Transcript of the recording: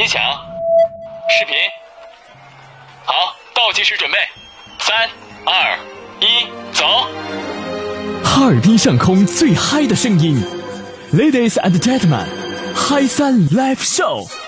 享。视频。好，倒计时准备，3、2、1，走。 哈尔滨上空最嗨的声音 ，Ladies and Gentlemen，嗨3 Live Show。